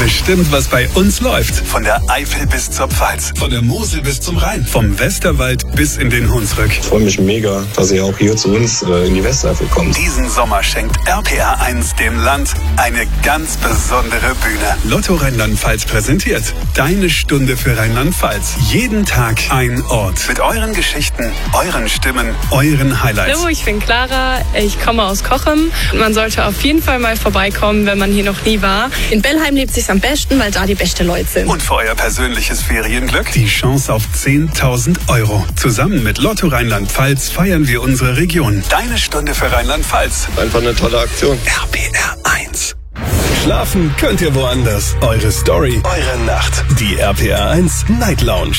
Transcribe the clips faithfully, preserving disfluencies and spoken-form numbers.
bestimmt, was bei uns läuft. Von der Eifel bis zur Pfalz, von der Mosel bis zum Rhein, vom Westerwald bis in den Hunsrück. Ich freue mich mega, dass ihr auch hier zu uns äh, in die Westeifel kommt. Diesen Sommer schenkt R P R eins dem Land eine ganz besondere Bühne. Lotto Rheinland-Pfalz präsentiert Deine Stunde für Rheinland-Pfalz. Jeden Tag ein Ort. Mit euren Geschichten, euren Stimmen, euren Highlights. Hallo, ich bin Clara, ich komme aus Cochem. Man sollte auf jeden Fall mal vorbeikommen, wenn man hier noch nie war. In Bellheim lebt es sich am besten, weil da die besten Leute sind. Und für euer persönliches Ferienglück die Chance auf zehntausend Euro. Zusammen mit Lotto Rheinland-Pfalz feiern wir unsere Region. Deine Stunde für Rheinland-Pfalz. Einfach eine tolle Aktion. R P R eins. Schlafen könnt ihr woanders. Eure Story, eure Nacht. Die R P R eins Night Lounge.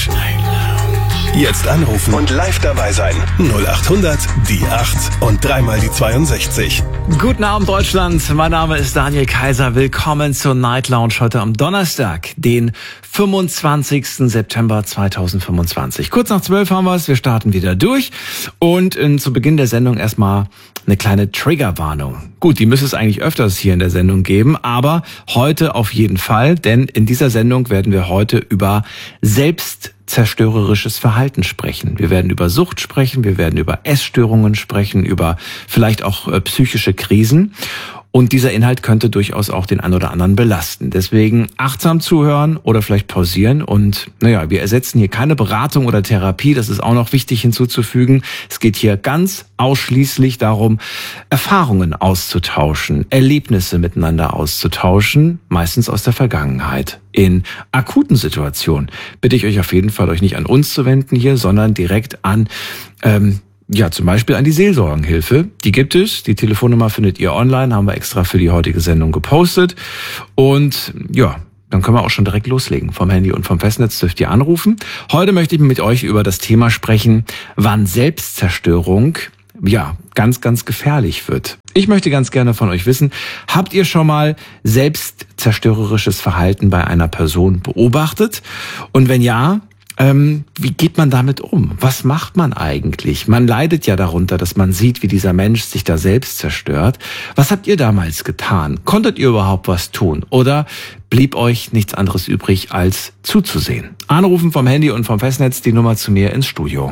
Jetzt anrufen und live dabei sein. null acht hundert, die acht und dreimal die zweiundsechzig. Guten Abend, Deutschland. Mein Name ist Daniel Kaiser. Willkommen zur Night Lounge heute am Donnerstag, den fünfundzwanzigsten September zweitausendfünfundzwanzig. Kurz nach zwölf haben wir es. Wir starten wieder durch. Und äh, zu Beginn der Sendung erstmal eine kleine Triggerwarnung. Gut, die müsste es eigentlich öfters hier in der Sendung geben, aber heute auf jeden Fall, denn in dieser Sendung werden wir heute über selbstzerstörerisches Verhalten sprechen. Wir werden über Sucht sprechen, wir werden über Essstörungen sprechen, über vielleicht auch äh, psychische Krisen. Und dieser Inhalt könnte durchaus auch den einen oder anderen belasten. Deswegen achtsam zuhören oder vielleicht pausieren. Und naja, wir ersetzen hier keine Beratung oder Therapie. Das ist auch noch wichtig hinzuzufügen. Es geht hier ganz ausschließlich darum, Erfahrungen auszutauschen, Erlebnisse miteinander auszutauschen, meistens aus der Vergangenheit. In akuten Situationen bitte ich euch auf jeden Fall, euch nicht an uns zu wenden hier, sondern direkt an ähm, Ja, zum Beispiel an die Seelsorgenhilfe. Die gibt es. Die Telefonnummer findet ihr online, haben wir extra für die heutige Sendung gepostet. Und ja, dann können wir auch schon direkt loslegen. Vom Handy und vom Festnetz dürft ihr anrufen. Heute möchte ich mit euch über das Thema sprechen, wann Selbstzerstörung ja ganz, ganz gefährlich wird. Ich möchte ganz gerne von euch wissen, habt ihr schon mal selbstzerstörerisches Verhalten bei einer Person beobachtet? Und wenn ja, Ähm, wie geht man damit um? Was macht man eigentlich? Man leidet ja darunter, dass man sieht, wie dieser Mensch sich da selbst zerstört. Was habt ihr damals getan? Konntet ihr überhaupt was tun? Oder blieb euch nichts anderes übrig, als zuzusehen? Anrufen vom Handy und vom Festnetz, die Nummer zu mir ins Studio.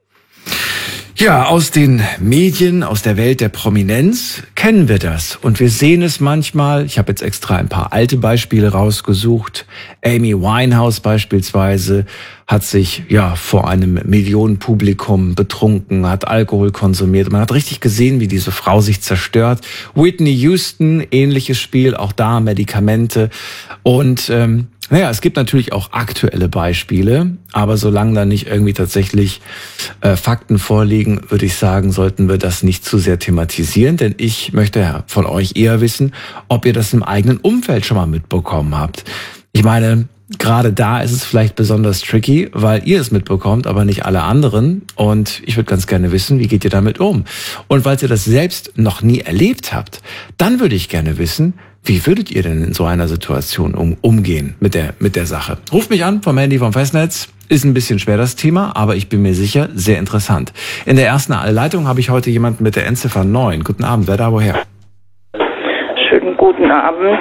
Ja, aus den Medien, aus der Welt der Prominenz kennen wir das. Und wir sehen es manchmal. Ich habe jetzt extra ein paar alte Beispiele rausgesucht. Amy Winehouse beispielsweise hat sich ja vor einem Millionenpublikum betrunken, hat Alkohol konsumiert. Man hat richtig gesehen, wie diese Frau sich zerstört. Whitney Houston, ähnliches Spiel, auch da Medikamente. Und ähm, naja, es gibt natürlich auch aktuelle Beispiele, aber solange da nicht irgendwie tatsächlich äh, Fakten vorliegen, würde ich sagen, sollten wir das nicht zu sehr thematisieren, denn ich möchte ja von euch eher wissen, ob ihr das im eigenen Umfeld schon mal mitbekommen habt. Ich meine, gerade da ist es vielleicht besonders tricky, weil ihr es mitbekommt, aber nicht alle anderen. Und ich würde ganz gerne wissen, wie geht ihr damit um? Und falls ihr das selbst noch nie erlebt habt, dann würde ich gerne wissen, wie würdet ihr denn in so einer Situation um, umgehen mit der, mit der Sache? Ruft mich an vom Handy, vom Festnetz. Ist ein bisschen schwer das Thema, aber ich bin mir sicher, sehr interessant. In der ersten Leitung habe ich heute jemanden mit der Endziffer neun. Guten Abend, wer da woher? Schönen guten Abend.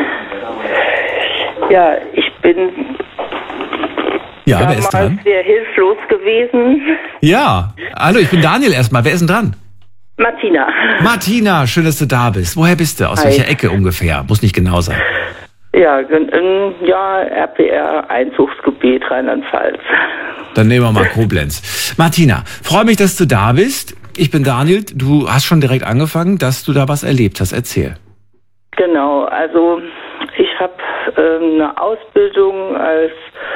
Ja, ich bin ja, wer ist dran? sehr hilflos gewesen. Ja, hallo, ich bin Daniel erstmal. Wer ist denn dran? Martina. Martina, schön, dass du da bist. Woher bist du? Aus Hi. welcher Ecke ungefähr? Muss nicht genau sein. Ja, in, ja, R P R Einzugsgebiet Rheinland-Pfalz. Dann nehmen wir mal Koblenz. Martina, freue mich, dass du da bist. Ich bin Daniel. Du hast schon direkt angefangen, dass du da was erlebt hast. Erzähl. Genau, also ich habe ähm, eine Ausbildung als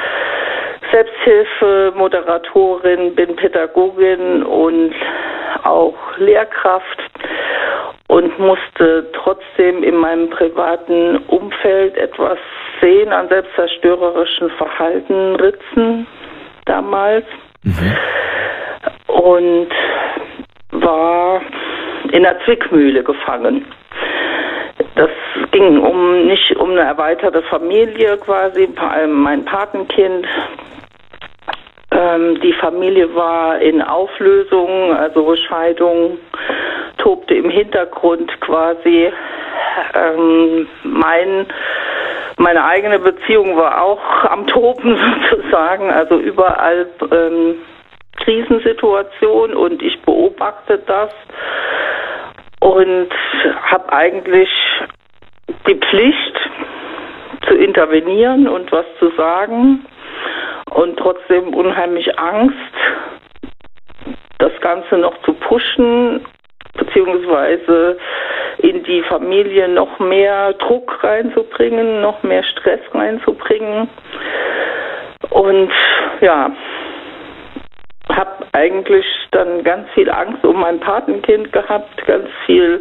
Selbsthilfe-Moderatorin, bin Pädagogin und auch Lehrkraft und musste trotzdem in meinem privaten Umfeld etwas sehen an selbstzerstörerischen Verhalten, Ritzen damals. Mhm. Und war in der Zwickmühle gefangen. Das ging um nicht um eine erweiterte Familie quasi, mein Patenkind. Ähm, die Familie war in Auflösung, also Scheidung tobte im Hintergrund quasi. Ähm, mein Meine eigene Beziehung war auch am Toben sozusagen, also überall ähm, Krisensituation und ich beobachte das und habe eigentlich die Pflicht zu intervenieren und was zu sagen und trotzdem unheimlich Angst, das Ganze noch zu pushen, beziehungsweise in die Familie noch mehr Druck reinzubringen, noch mehr Stress reinzubringen. Und ja, habe eigentlich dann ganz viel Angst um mein Patenkind gehabt, ganz viel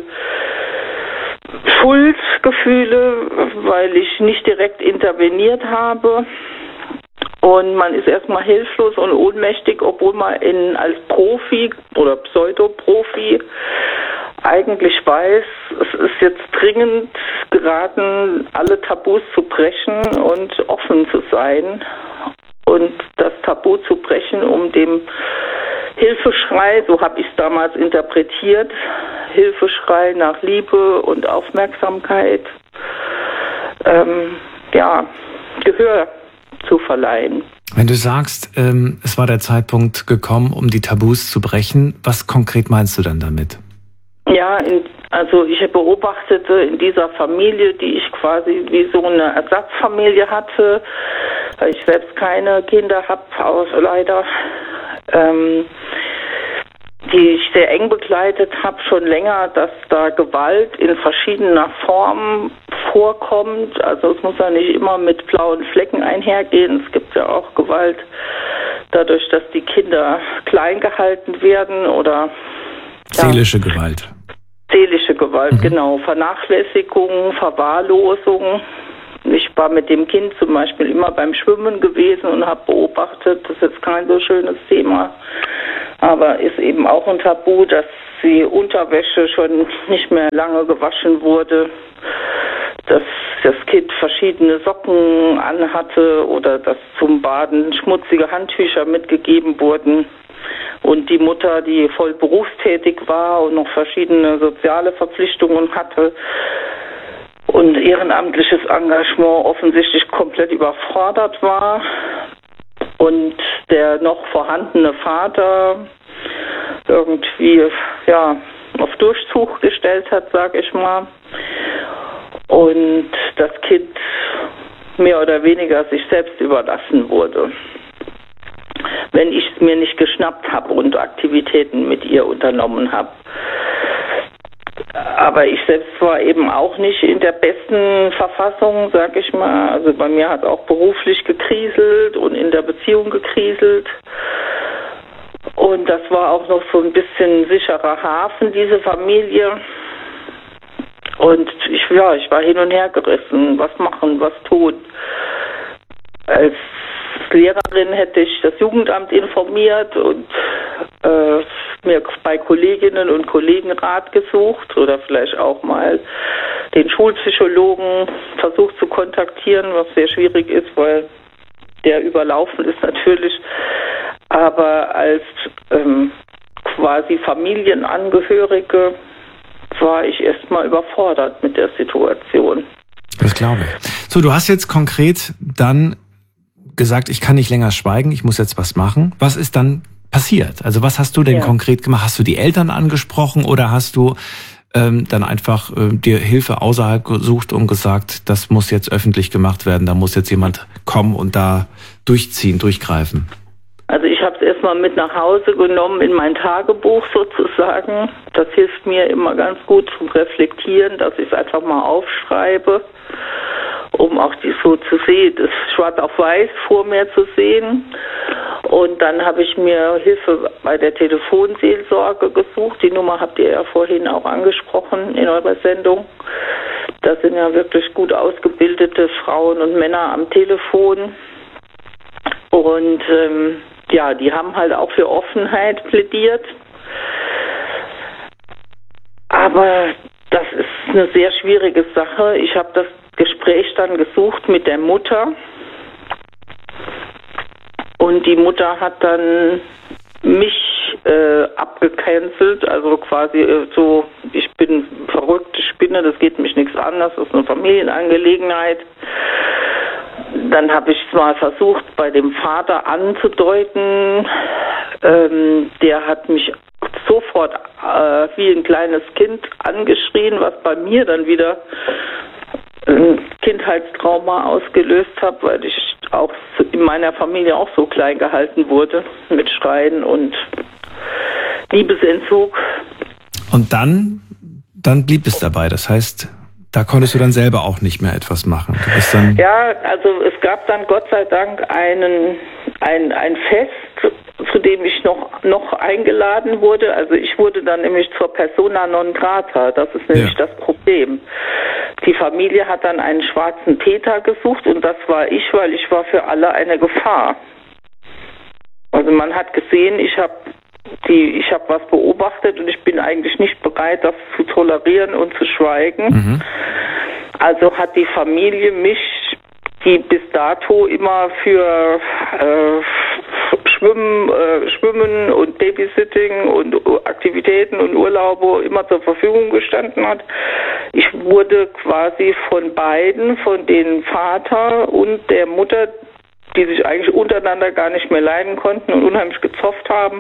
Schuldgefühle, weil ich nicht direkt interveniert habe. Und man ist erstmal hilflos und ohnmächtig, obwohl man in, als Profi oder Pseudoprofi eigentlich weiß, es ist jetzt dringend geraten, alle Tabus zu brechen und offen zu sein. Und das Tabu zu brechen, um dem Hilfeschrei, so habe ich es damals interpretiert, Hilfeschrei nach Liebe und Aufmerksamkeit, ähm, ja, Gehör zu verleihen. Wenn du sagst, ähm, es war der Zeitpunkt gekommen, um die Tabus zu brechen, was konkret meinst du dann damit? Ja, in, also ich beobachtete in dieser Familie, die ich quasi wie so eine Ersatzfamilie hatte, weil ich selbst keine Kinder habe, leider, ähm, die ich sehr eng begleitet habe, schon länger, dass da Gewalt in verschiedener Form vorkommt. Also es muss ja nicht immer mit blauen Flecken einhergehen. Es gibt ja auch Gewalt dadurch, dass die Kinder klein gehalten werden oder ja, seelische Gewalt. Seelische Gewalt, mhm. Genau. Vernachlässigung, Verwahrlosung. Ich war mit dem Kind zum Beispiel immer beim Schwimmen gewesen und habe beobachtet, das ist jetzt kein so schönes Thema, aber ist eben auch ein Tabu, dass die Unterwäsche schon nicht mehr lange gewaschen wurde, dass das Kind verschiedene Socken anhatte oder dass zum Baden schmutzige Handtücher mitgegeben wurden. Und die Mutter, die voll berufstätig war und noch verschiedene soziale Verpflichtungen hatte und ehrenamtliches Engagement offensichtlich komplett überfordert war. Und der noch vorhandene Vater irgendwie ja auf Durchzug gestellt hat, sag ich mal. Und das Kind mehr oder weniger sich selbst überlassen wurde, wenn ich es mir nicht geschnappt habe und Aktivitäten mit ihr unternommen habe. Aber ich selbst war eben auch nicht in der besten Verfassung, sag ich mal. Also bei mir hat auch beruflich gekriselt und in der Beziehung gekriselt. Und das war auch noch so ein bisschen sicherer Hafen, diese Familie. Und ich, ja, ich war hin und her gerissen. Was machen, was tun? Als Lehrerin hätte ich das Jugendamt informiert und äh, mir bei Kolleginnen und Kollegen Rat gesucht oder vielleicht auch mal den Schulpsychologen versucht zu kontaktieren, was sehr schwierig ist, weil der überlaufen ist natürlich. Aber als ähm, quasi Familienangehörige war ich erstmal überfordert mit der Situation. Das glaube ich. So, du hast jetzt konkret dann gesagt, ich kann nicht länger schweigen, ich muss jetzt was machen. Was ist dann passiert? Also was hast du denn ja. konkret gemacht? Hast du die Eltern angesprochen oder hast du ähm, dann einfach äh, dir Hilfe außerhalb gesucht und gesagt, das muss jetzt öffentlich gemacht werden, da muss jetzt jemand kommen und da durchziehen, durchgreifen? Also ich habe es erstmal mit nach Hause genommen in mein Tagebuch sozusagen. Das hilft mir immer ganz gut zum Reflektieren, dass ich es einfach mal aufschreibe, um auch die so zu sehen, das schwarz auf weiß vor mir zu sehen. Und dann habe ich mir Hilfe bei der Telefonseelsorge gesucht. Die Nummer habt ihr ja vorhin auch angesprochen in eurer Sendung. Das sind ja wirklich gut ausgebildete Frauen und Männer am Telefon. Und ähm, ja, die haben halt auch für Offenheit plädiert. Aber das ist eine sehr schwierige Sache. Ich habe das Gespräch dann gesucht mit der Mutter. Und die Mutter hat dann mich äh, abgecancelt, also quasi äh, so, ich bin verrückte Spinne, das geht mich nichts an, das ist eine Familienangelegenheit. dann habe ich mal versucht, bei dem Vater anzudeuten. Ähm, der hat mich sofort äh, wie ein kleines Kind angeschrien, was bei mir dann wieder ein Kindheitstrauma ausgelöst hat, weil ich auch in meiner Familie auch so klein gehalten wurde mit Schreien und Liebesentzug. Und dann, dann blieb es dabei. Das heißt, da konntest du dann selber auch nicht mehr etwas machen. Du bist dann ja, also es gab dann Gott sei Dank einen, ein, ein Fest, zu dem ich noch, noch eingeladen wurde. Also ich wurde dann nämlich zur Persona non grata. Das ist nämlich ja. das Problem. Die Familie hat dann einen schwarzen Peter gesucht und das war ich, weil ich war für alle eine Gefahr. Also man hat gesehen, ich habe die, ich habe was beobachtet und ich bin eigentlich nicht bereit, das zu tolerieren und zu schweigen. Mhm. Also hat die Familie mich, die bis dato immer für äh, Schwimmen, äh, Schwimmen und Babysitting und Aktivitäten und Urlaube immer zur Verfügung gestanden hat. Ich wurde quasi von beiden, von dem Vater und der Mutter, die sich eigentlich untereinander gar nicht mehr leiden konnten und unheimlich gezofft haben,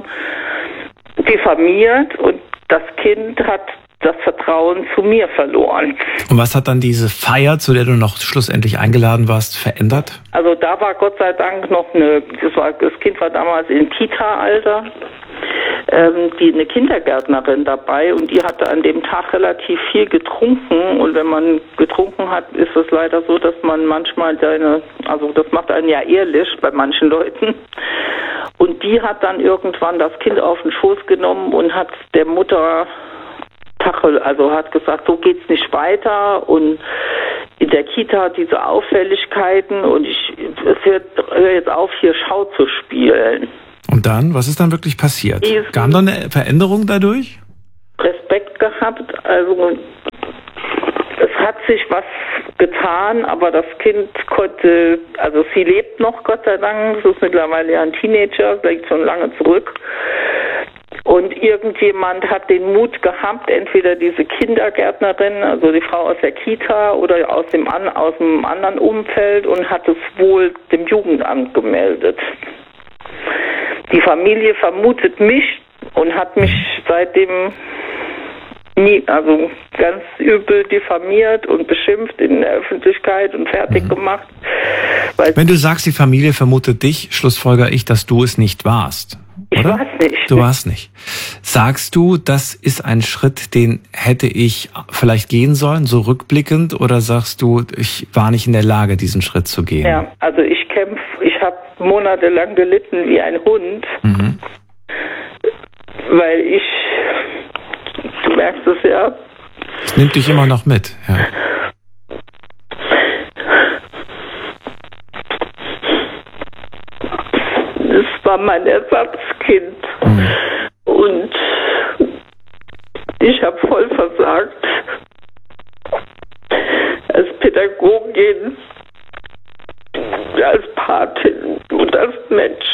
diffamiert und das Kind hat das Vertrauen zu mir verloren. Und was hat dann diese Feier, zu der du noch schlussendlich eingeladen warst, verändert? Also da war Gott sei Dank noch eine, das, war, das Kind war damals im Kita-Alter, ähm, die eine Kindergärtnerin dabei und die hatte an dem Tag relativ viel getrunken und wenn man getrunken hat, ist es leider so, dass man manchmal seine, also das macht einen ja ehrlich bei manchen Leuten und die hat dann irgendwann das Kind auf den Schoß genommen und hat der Mutter also hat gesagt, so geht's nicht weiter und in der Kita diese Auffälligkeiten und ich es hört, hör jetzt auf, hier Schau zu spielen. Und dann, was ist dann wirklich passiert? Diesen Gab da eine Veränderung dadurch? Respekt gehabt, also es hat sich was getan, aber das Kind konnte, also sie lebt noch, Gott sei Dank, es ist mittlerweile ja ein Teenager, das liegt schon lange zurück. Und irgendjemand hat den Mut gehabt, entweder diese Kindergärtnerin, also die Frau aus der Kita oder aus dem, an, aus dem anderen Umfeld und hat es wohl dem Jugendamt gemeldet. Die Familie vermutet mich und hat mich seitdem nie, also ganz übel diffamiert und beschimpft in der Öffentlichkeit und fertig mhm. gemacht. Weil Wenn du sagst, die Familie vermutet dich, schlussfolgere ich, dass du es nicht warst. Ich Oder? war's nicht. Du warst nicht. Sagst du, das ist ein Schritt, den hätte ich vielleicht gehen sollen, so rückblickend, oder sagst du, ich war nicht in der Lage, diesen Schritt zu gehen? Ja, also ich kämpfe, ich habe monatelang gelitten wie ein Hund, mhm. weil ich, du merkst es ja. Das nimmt dich immer noch mit, ja. Das war mein Ersatzkind. Mhm. Und ich habe voll versagt als Pädagogin, als Patin und als Mensch.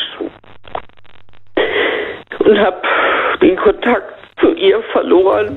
Und habe den Kontakt zu ihr verloren.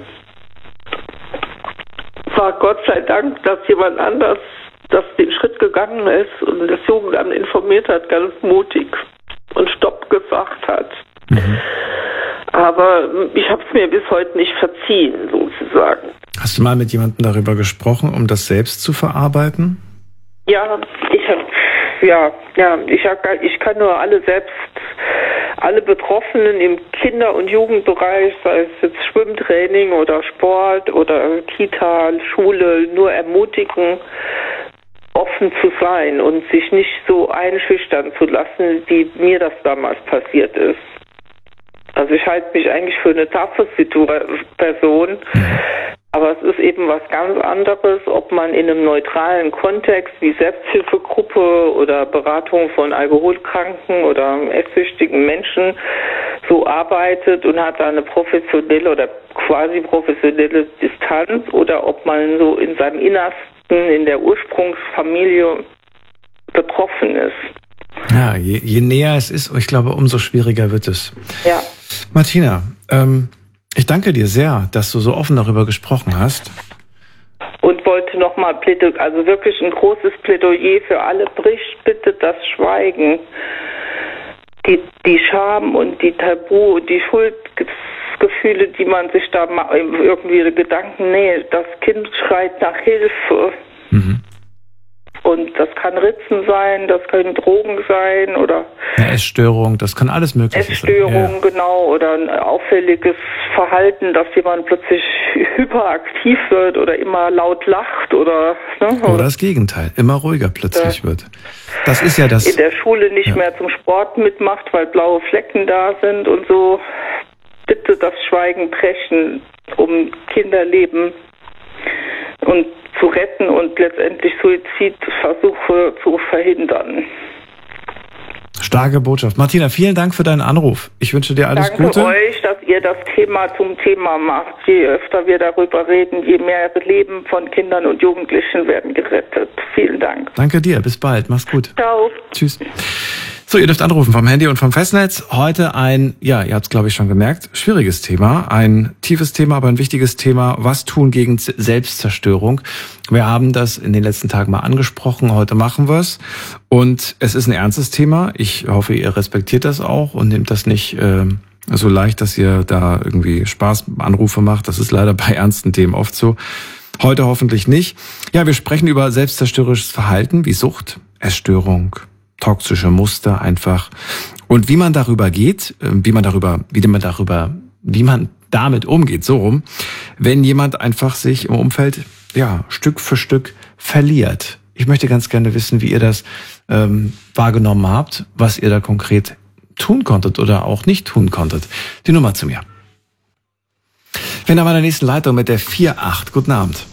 War Gott sei Dank, dass jemand anders das den Schritt gegangen ist und das Jugendamt informiert hat, ganz mutig und Stopp gesagt hat. Mhm. Aber ich habe es mir bis heute nicht verziehen, sozusagen. Hast du mal mit jemandem darüber gesprochen, um das selbst zu verarbeiten? Ja, ich habe, ja, ja, ich, hab, ich kann nur alle selbst, alle Betroffenen im Kinder- und Jugendbereich, sei es jetzt Schwimmtraining oder Sport oder Kita, Schule, nur ermutigen, offen zu sein und sich nicht so einschüchtern zu lassen, wie mir das damals passiert ist. Also ich halte mich eigentlich für eine taffe Person, aber es ist eben was ganz anderes, ob man in einem neutralen Kontext wie Selbsthilfegruppe oder Beratung von alkoholkranken oder esssüchtigen Menschen so arbeitet und hat da eine professionelle oder quasi professionelle Distanz oder ob man so in seinem Innersten in der Ursprungsfamilie betroffen ist. Ja, je, je näher es ist, ich glaube, umso schwieriger wird es. Ja. Martina, ähm, ich danke dir sehr, dass du so offen darüber gesprochen hast. und wollte nochmal Plädoyer, also wirklich ein großes Plädoyer für alle, bricht bitte das Schweigen. Die, die Scham und die Tabu und die Schuldgefühle, die man sich da irgendwie Gedanken, nee, das Kind schreit nach Hilfe. Mhm. Und das kann Ritzen sein, das können Drogen sein oder eine Essstörung, das kann alles Mögliche sein. Essstörung, ja. Genau, oder ein auffälliges Verhalten, dass jemand plötzlich hyperaktiv wird oder immer laut lacht oder ne, oder das Gegenteil, immer ruhiger plötzlich äh, wird. Das ist ja das. In der Schule nicht ja. mehr zum Sport mitmacht, weil blaue Flecken da sind und so. Bitte das Schweigen brechen, um Kinderleben und zu retten und letztendlich Suizidversuche zu verhindern. Starke Botschaft. Martina, vielen Dank für deinen Anruf. Ich wünsche dir alles Danke Gute. Danke euch, dass ihr das Thema zum Thema macht. Je öfter wir darüber reden, je mehr Leben von Kindern und Jugendlichen werden gerettet. Vielen Dank. Danke dir. Bis bald. Mach's gut. Ciao. Tschüss. So, ihr dürft anrufen vom Handy und vom Festnetz. Heute ein, ja, ihr habt es glaube ich schon gemerkt, schwieriges Thema. Ein tiefes Thema, aber ein wichtiges Thema. Was tun gegen Selbstzerstörung? Wir haben das in den letzten Tagen mal angesprochen. Heute machen wir es. Und es ist ein ernstes Thema. Ich hoffe, ihr respektiert das auch und nehmt das nicht äh, so leicht, dass ihr da irgendwie Spaßanrufe macht. Das ist leider bei ernsten Themen oft so. Heute hoffentlich nicht. Ja, wir sprechen über selbstzerstörerisches Verhalten wie Sucht, Essstörung, toxische Muster einfach und wie man darüber geht, wie man darüber, wie man darüber, wie man damit umgeht, so rum, wenn jemand einfach sich im Umfeld ja Stück für Stück verliert. Ich möchte ganz gerne wissen, wie ihr das ähm, wahrgenommen habt, was ihr da konkret tun konntet oder auch nicht tun konntet. Die Nummer zu mir. Ich bin da bei der nächsten Leitung mit der vier acht. Guten Abend.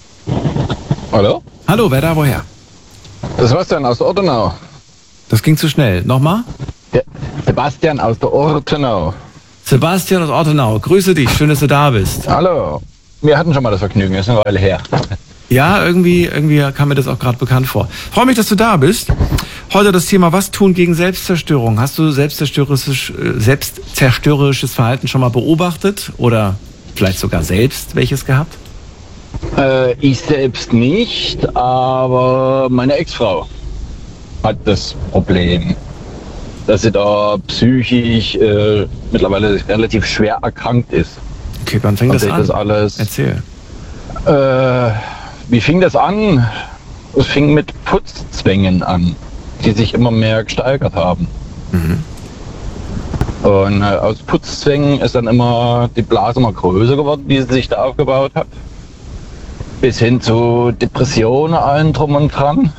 Hallo? Hallo, wer da, woher? Sebastian aus Ortenau. Das ging zu schnell. Nochmal? Ja, Sebastian aus der Ortenau. Sebastian aus Ortenau, grüße dich, schön, dass du da bist. Hallo. Wir hatten schon mal das Vergnügen, ist eine Weile her. Ja, irgendwie, irgendwie kam mir das auch gerade bekannt vor. Freue mich, dass du da bist. Heute das Thema, was tun gegen Selbstzerstörung? Hast du selbstzerstörerisches, selbstzerstörerisches Verhalten schon mal beobachtet oder vielleicht sogar selbst welches gehabt? Äh, ich selbst nicht, aber meine Ex-Frau hat das Problem, dass sie da psychisch äh, mittlerweile relativ schwer erkrankt ist. Okay, wann fängt das an? Das alles, Erzähl. Äh, wie fing das an? Es fing mit Putzzwängen an, die sich immer mehr gesteigert haben. Mhm. Und äh, aus Putzzwängen ist dann immer die Blase mal größer geworden, die sie sich da aufgebaut hat. Bis hin zu Depressionen, allen drum und dran.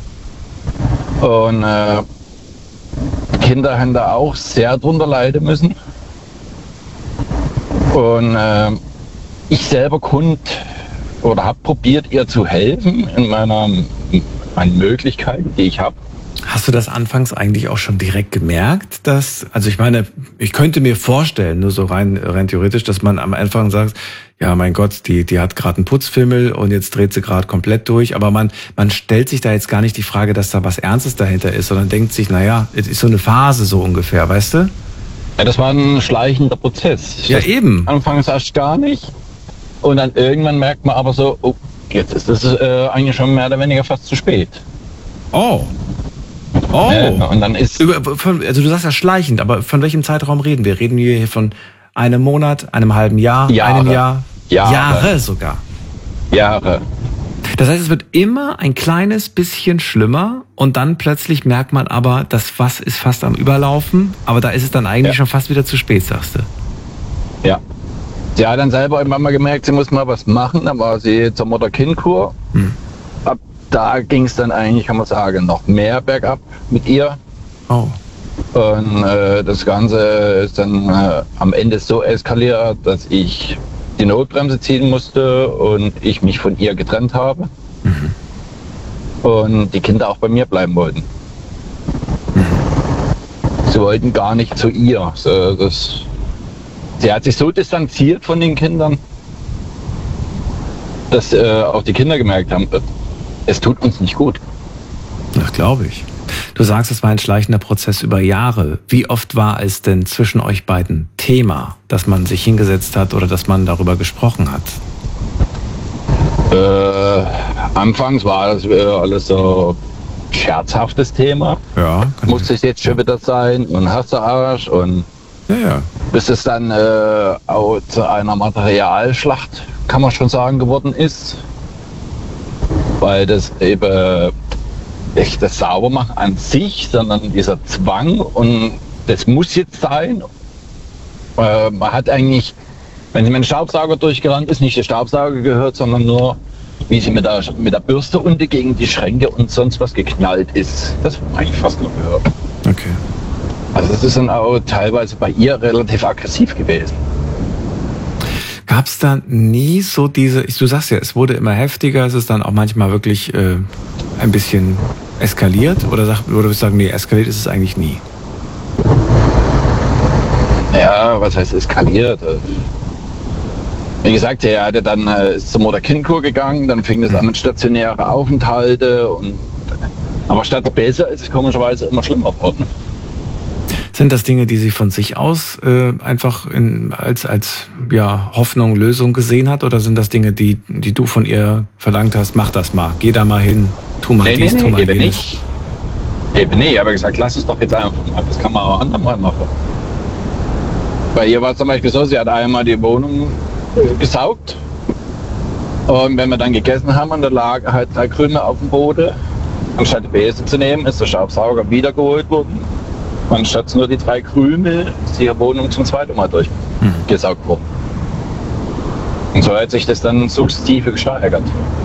Und äh, Kinder haben da auch sehr drunter leiden müssen. Und äh, ich selber konnte oder habe probiert, ihr zu helfen in meiner meinen Möglichkeiten, die ich habe. Hast du das anfangs eigentlich auch schon direkt gemerkt, dass, also ich meine, ich könnte mir vorstellen, nur so rein, rein theoretisch, dass man am Anfang sagt, ja, mein Gott, die, die hat gerade einen Putzfimmel und jetzt dreht sie gerade komplett durch. Aber man, man stellt sich da jetzt gar nicht die Frage, dass da was Ernstes dahinter ist, sondern denkt sich, naja, es ist so eine Phase so ungefähr, weißt du? Ja, das war ein schleichender Prozess. Ja, eben. Anfangs erst gar nicht. Und dann irgendwann merkt man aber so, oh, jetzt ist es äh, eigentlich schon mehr oder weniger fast zu spät. Oh. Oh. Äh, und dann ist... Über, von, also du sagst ja schleichend, aber von welchem Zeitraum reden wir? Reden wir hier von einem Monat, einem halben Jahr, Jahre. einem Jahr? Jahre. Jahre sogar. Jahre. Das heißt, es wird immer ein kleines bisschen schlimmer und dann plötzlich merkt man aber, das Fass ist fast am Überlaufen, aber da ist es dann eigentlich ja. schon fast wieder zu spät, sagst du. Ja. Sie hat dann selber irgendwann mal gemerkt, sie muss mal was machen, dann war sie zur Mutter-Kind-Kur. Hm. Ab da ging es dann eigentlich, kann man sagen, noch mehr bergab mit ihr. Oh. Und äh, das Ganze ist dann äh, am Ende so eskaliert, dass ich die Notbremse ziehen musste und ich mich von ihr getrennt habe. Mhm. Und die Kinder auch bei mir bleiben wollten. Mhm. Sie wollten gar nicht zu ihr. So, das, sie hat sich so distanziert von den Kindern, dass äh, auch die Kinder gemerkt haben, es tut uns nicht gut. Das glaube ich. Du sagst, es war ein schleichender Prozess über Jahre. Wie oft war es denn zwischen euch beiden Thema, dass man sich hingesetzt hat oder dass man darüber gesprochen hat? Äh, anfangs war das äh, alles so scherzhaftes Thema. Ja. Muss es jetzt schon wieder sein und hast du Arsch und Ja, ja. bis es dann äh, auch zu einer Materialschlacht, kann man schon sagen, geworden ist. Weil das eben nicht das Saubermachen an sich, sondern dieser Zwang und das muss jetzt sein. Äh, man hat eigentlich, wenn sie mit dem Staubsauger durchgerannt ist, nicht der Staubsauger gehört, sondern nur, wie sie mit der, mit der Bürste unten gegen die Schränke und sonst was geknallt ist. Das hat man eigentlich fast nur gehört. Okay. Also das ist dann auch teilweise bei ihr relativ aggressiv gewesen. Gab es da nie so diese, du sagst ja, es wurde immer heftiger, es ist dann auch manchmal wirklich äh, ein bisschen eskaliert? Oder, sag, oder würdest du sagen, nee, eskaliert ist es eigentlich nie? Ja, was heißt eskaliert? Wie gesagt, er hatte dann äh, ist zur Mutter-Kind-Kur gegangen, dann fing es an mit stationären Aufenthalte. Und, aber statt besser ist es komischerweise immer schlimmer geworden. Sind das Dinge, die sie von sich aus äh, einfach in, als, als ja, Hoffnung, Lösung gesehen hat? Oder sind das Dinge, die, die du von ihr verlangt hast, mach das mal, geh da mal hin, tu mal nee, dies, nee, tu mal eben jenes? nicht. Eben nicht, aber gesagt, lass es doch jetzt einfach mal, das kann man auch andermal machen. Bei ihr war es zum Beispiel so, sie hat einmal die Wohnung gesaugt und wenn wir dann gegessen haben und da lag halt drei Krümel auf dem Boden, anstatt die Besen zu nehmen, ist der Staubsauger wiedergeholt worden. Anstatt nur die drei Krümel ist die Wohnung zum zweiten Mal durchgesaugt worden. Und so hat sich das dann sukzessive gesteigert.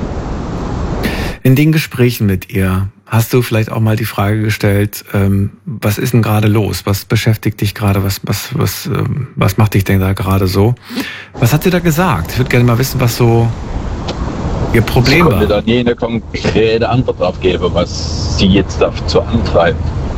In den Gesprächen mit ihr hast du vielleicht auch mal die Frage gestellt, ähm, was ist denn gerade los? Was beschäftigt dich gerade? Was, was, was, ähm, was macht dich denn da gerade so? Was hat sie da gesagt? Ich würde gerne mal wissen, was so ihr Problem war. Ich konnte da nie eine konkrete Antwort drauf geben, was sie jetzt dazu antreibt.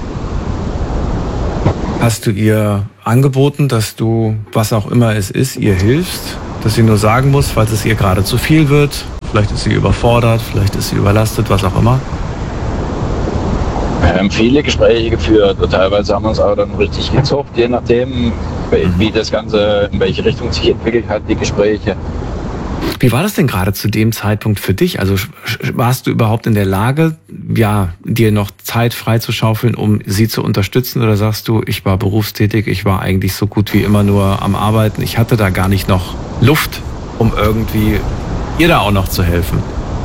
Hast du ihr angeboten, dass du, was auch immer es ist, ihr hilfst? Dass sie nur sagen muss, falls es ihr gerade zu viel wird? Vielleicht ist sie überfordert, vielleicht ist sie überlastet, was auch immer? Wir haben viele Gespräche geführt und teilweise haben wir uns auch dann richtig gezopft, je nachdem, wie das Ganze, in welche Richtung sich entwickelt hat, die Gespräche. Wie war das denn gerade zu dem Zeitpunkt für dich? Also warst du überhaupt in der Lage, ja, dir noch Zeit freizuschaufeln, um sie zu unterstützen? Oder sagst du, ich war berufstätig, ich war eigentlich so gut wie immer nur am Arbeiten, ich hatte da gar nicht noch Luft, um irgendwie ihr da auch noch zu helfen?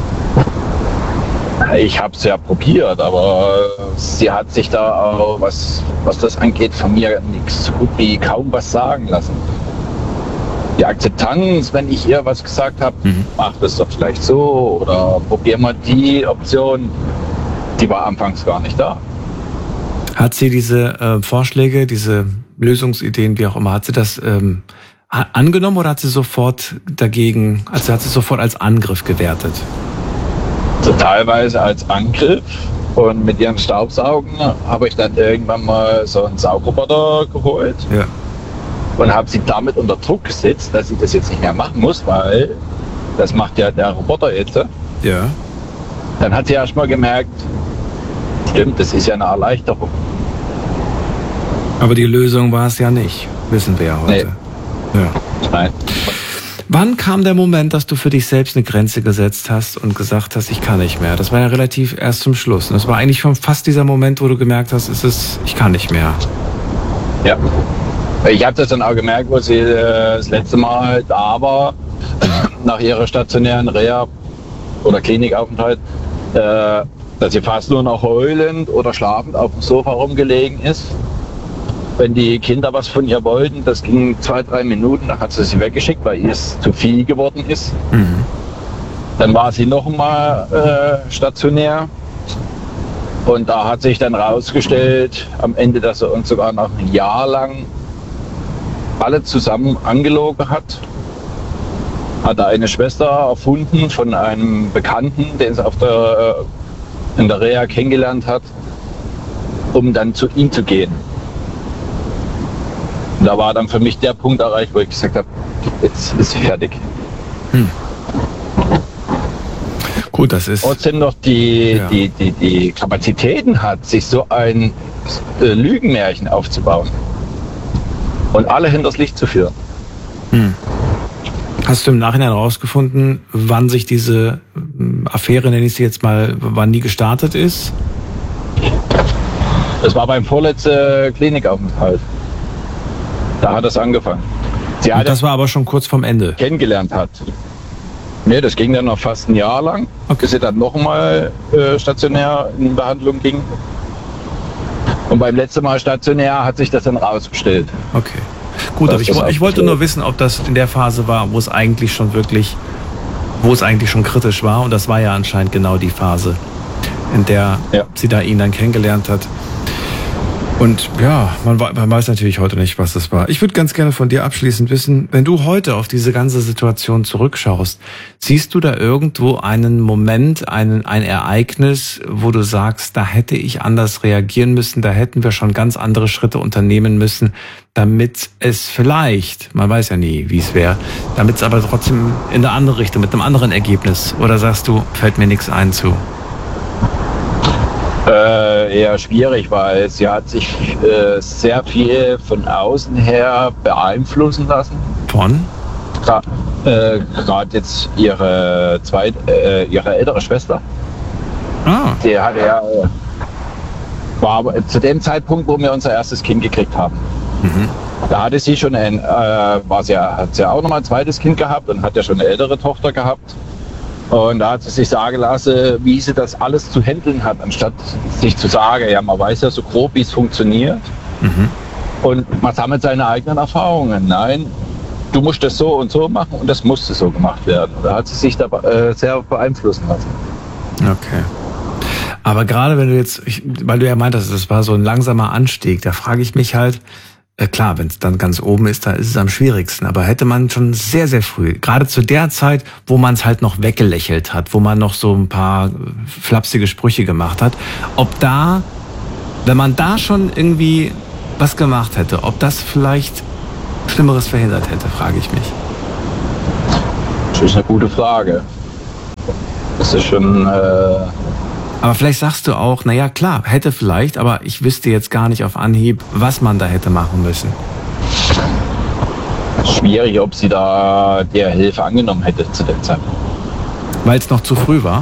Ich habe es ja probiert, aber sie hat sich da auch, was, was das angeht, von mir nichts so gut wie kaum was sagen lassen. Die Akzeptanz, wenn ich ihr was gesagt habe, mhm. mach das doch vielleicht so oder probier mal die Option, die war anfangs gar nicht da. Hat sie diese äh, Vorschläge, diese Lösungsideen, wie auch immer, hat sie das ähm, angenommen oder hat sie sofort dagegen, also hat sie sofort als Angriff gewertet? So teilweise als Angriff und mit ihren Staubsaugen habe ich dann irgendwann mal so einen Saugroboter geholt. Ja. Und habe sie damit unter Druck gesetzt, dass sie das jetzt nicht mehr machen muss, weil das macht ja der Roboter jetzt. Ja. Dann hat sie erst mal gemerkt, stimmt, das ist ja eine Erleichterung. Aber die Lösung war es ja nicht, wissen wir ja heute. Nee. Ja. Nein. Wann kam der Moment, dass du für dich selbst eine Grenze gesetzt hast und gesagt hast, ich kann nicht mehr? Das war ja relativ erst zum Schluss. Und das war eigentlich schon fast dieser Moment, wo du gemerkt hast, es ist, ich kann nicht mehr. Ja. Ich habe das dann auch gemerkt, wo sie äh, das letzte Mal da war, nach ihrer stationären Reha- oder Klinikaufenthalt, äh, dass sie fast nur noch heulend oder schlafend auf dem Sofa rumgelegen ist. Wenn die Kinder was von ihr wollten, das ging zwei, drei Minuten, dann hat sie sie weggeschickt, weil ihr es zu viel geworden ist. Mhm. Dann war sie noch mal äh, stationär. Und da hat sich dann rausgestellt, am Ende, dass er uns sogar noch ein Jahr lang alle zusammen angelogen hat. Hat er eine Schwester erfunden von einem Bekannten, den sie auf der, in der Reha kennengelernt hat, um dann zu ihm zu gehen. Und da war dann für mich der Punkt erreicht, wo ich gesagt habe, jetzt ist sie fertig. Hm. Gut, das ist... Trotzdem noch die, ja. die, die, die Kapazitäten hat, sich so ein äh, Lügenmärchen aufzubauen und alle hinters Licht zu führen. Hm. Hast du im Nachhinein rausgefunden, wann sich diese Affäre, nenne ich sie jetzt mal, wann die gestartet ist? Das war beim vorletzten Klinikaufenthalt. Da hat es angefangen. Sie hat das war aber schon kurz vorm Ende. Kennengelernt hat. Nee, das ging dann noch fast ein Jahr lang, okay. Bis sie dann nochmal äh, stationär in Behandlung ging. Und beim letzten Mal stationär hat sich das dann rausgestellt. Okay. Gut, aber ich, ich wollte nur wissen, ob das in der Phase war, wo es eigentlich schon wirklich, wo es eigentlich schon kritisch war. Und das war ja anscheinend genau die Phase, in der ja. sie da ihn dann kennengelernt hat. Und ja, man, man weiß natürlich heute nicht, was das war. Ich würde ganz gerne von dir abschließend wissen, wenn du heute auf diese ganze Situation zurückschaust, siehst du da irgendwo einen Moment, einen, ein Ereignis, wo du sagst, da hätte ich anders reagieren müssen, da hätten wir schon ganz andere Schritte unternehmen müssen, damit es vielleicht, man weiß ja nie, wie es wäre, damit es aber trotzdem in eine andere Richtung, mit einem anderen Ergebnis, oder sagst du, fällt mir nichts ein zu? Äh, eher schwierig, weil sie hat sich äh, sehr viel von außen her beeinflussen lassen. Von? Gerade äh, jetzt ihre zweit, äh, ihre ältere Schwester. Ah. Die hat ja war zu dem Zeitpunkt, wo wir unser erstes Kind gekriegt haben. Mhm. Da hatte sie schon ein, äh, war sie, hat sie auch noch mal ein zweites Kind gehabt und hat ja schon eine ältere Tochter gehabt. Und da hat sie sich sagen lassen, wie sie das alles zu handeln hat, anstatt sich zu sagen, ja, man weiß ja so grob, wie es funktioniert. Mhm. Und man sammelt seine eigenen Erfahrungen. Nein, du musst das so und so machen und das musste so gemacht werden. Da hat sie sich da äh, sehr beeinflussen lassen. Okay. Aber gerade wenn du jetzt, ich, weil du ja meintest, das war so ein langsamer Anstieg, da frage ich mich halt, Äh, klar, wenn es dann ganz oben ist, da ist es am schwierigsten. Aber hätte man schon sehr, sehr früh, gerade zu der Zeit, wo man es halt noch weggelächelt hat, wo man noch so ein paar flapsige Sprüche gemacht hat, ob da, wenn man da schon irgendwie was gemacht hätte, ob das vielleicht Schlimmeres verhindert hätte, frage ich mich. Das ist eine gute Frage. Das ist schon... Äh Aber vielleicht sagst du auch, naja klar, hätte vielleicht, aber ich wüsste jetzt gar nicht auf Anhieb, was man da hätte machen müssen. Schwierig, ob sie da der Hilfe angenommen hätte zu der Zeit. Weil es noch zu früh war?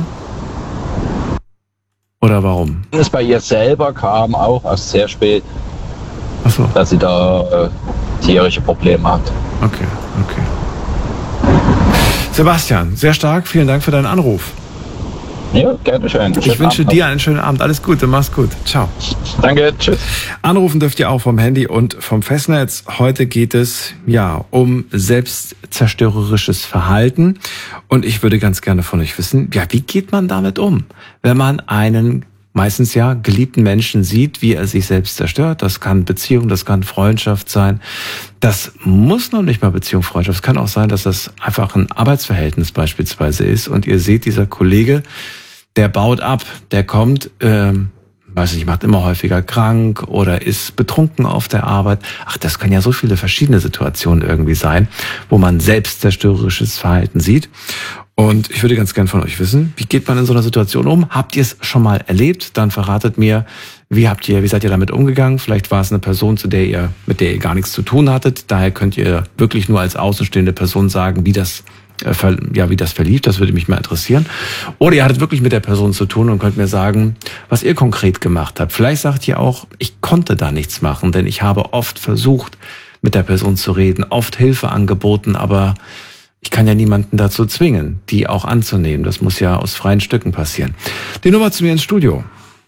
Oder warum? Es bei ihr selber kam auch erst sehr spät, Ach so. dass sie da äh, tierische Probleme hat. Okay, okay. Sebastian, sehr stark, vielen Dank für deinen Anruf. Ja, gerne schön. Ich Schönen wünsche Abend dir einen schönen Abend. Alles Gute, mach's gut. Ciao. Danke, tschüss. Anrufen dürft ihr auch vom Handy und vom Festnetz. Heute geht es ja um selbstzerstörerisches Verhalten. Und ich würde ganz gerne von euch wissen, ja, wie geht man damit um, wenn man einen meistens ja geliebten Menschen sieht, wie er sich selbst zerstört. Das kann Beziehung, das kann Freundschaft sein. Das muss noch nicht mal Beziehung, Freundschaft. Es kann auch sein, dass das einfach ein Arbeitsverhältnis beispielsweise ist. Und ihr seht, dieser Kollege, der baut ab, der kommt, ähm, weiß nicht, macht immer häufiger krank oder ist betrunken auf der Arbeit. Ach, das können ja so viele verschiedene Situationen irgendwie sein, wo man selbstzerstörerisches Verhalten sieht. Und ich würde ganz gern von euch wissen, wie geht man in so einer Situation um? Habt ihr es schon mal erlebt? Dann verratet mir, wie habt ihr, wie seid ihr damit umgegangen? Vielleicht war es eine Person, zu der ihr, mit der ihr gar nichts zu tun hattet. Daher könnt ihr wirklich nur als außenstehende Person sagen, wie das, äh, ja, wie das verlief. Das würde mich mal interessieren. Oder ihr hattet wirklich mit der Person zu tun und könnt mir sagen, was ihr konkret gemacht habt. Vielleicht sagt ihr auch, ich konnte da nichts machen, denn ich habe oft versucht, mit der Person zu reden, oft Hilfe angeboten, aber ich kann ja niemanden dazu zwingen, die auch anzunehmen. Das muss ja aus freien Stücken passieren. Die Nummer zu mir ins Studio.